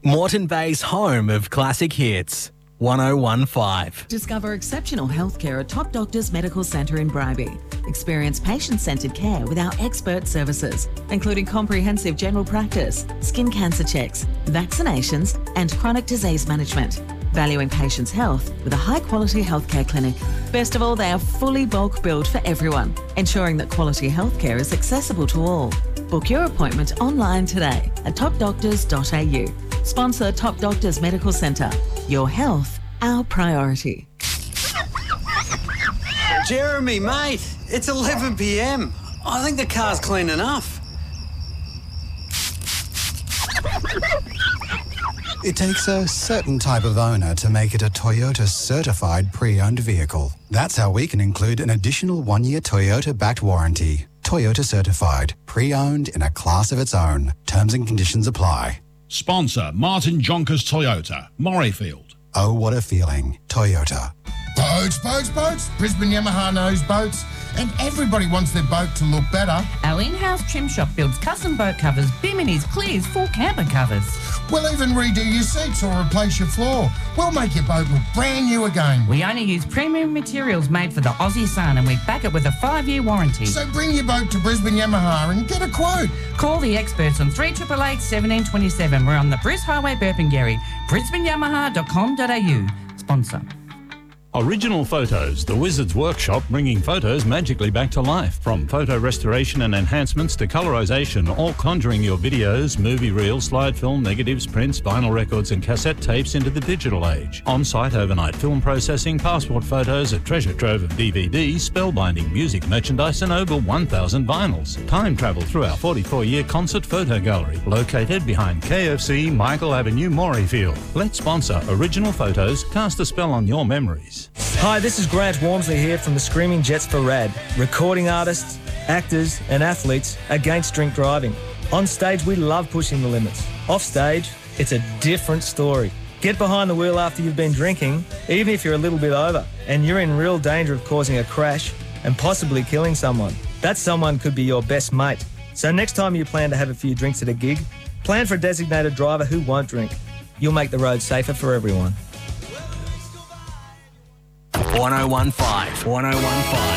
Moreton Bay's home of classic hits. 1015. Discover exceptional healthcare at Top Doctors Medical Centre in Bribie. Experience patient-centred care with our expert services, including comprehensive general practice, skin cancer checks, vaccinations, and chronic disease management. Valuing patients' health with a high-quality healthcare clinic. Best of all, they are fully bulk billed for everyone, ensuring that quality healthcare is accessible to all. Book your appointment online today at topdoctors.au. Sponsor Top Doctors Medical Centre. Your health, our priority. Jeremy, mate, it's 11 p.m. I think the car's clean enough. It takes a certain type of owner to make it a Toyota certified pre-owned vehicle. That's how we can include an additional 1-year Toyota-backed warranty. Toyota certified, pre-owned in a class of its own. Terms and conditions apply. Sponsor Martin Jonkers Toyota, Morayfield. Oh, what a feeling. Toyota. Boats, boats, boats. Brisbane Yamaha knows boats, and everybody wants their boat to look better. Our in-house trim shop builds custom boat covers, biminis, clears, full camper covers. We'll even redo your seats or replace your floor. We'll make your boat look brand new again. We only use premium materials made for the Aussie sun, and we back it with a 5-year warranty. So bring your boat to Brisbane Yamaha and get a quote. Call the experts on 3888 1727. We're on the Bris Highway, Burpengary. BrisbaneYamaha.com.au. Sponsor. Original Photos, the Wizard's Workshop, bringing photos magically back to life. From photo restoration and enhancements to colorization, all conjuring your videos, movie reels, slide film, negatives, prints, vinyl records and cassette tapes into the digital age. On-site overnight film processing, passport photos, a treasure trove of DVDs, spellbinding music merchandise and over 1,000 vinyls. Time travel through our 44-year concert photo gallery, located behind KFC, Michael Avenue, Morayfield. Let's sponsor Original Photos, cast a spell on your memories. Hi, this is Grant Wormsley here from the Screaming Jets for RAD, recording artists, actors and athletes against drink driving. On stage, we love pushing the limits. Off stage, it's a different story. Get behind the wheel after you've been drinking, even if you're a little bit over, and you're in real danger of causing a crash and possibly killing someone. That someone could be your best mate. So next time you plan to have a few drinks at a gig, plan for a designated driver who won't drink. You'll make the road safer for everyone. 1015. 1015.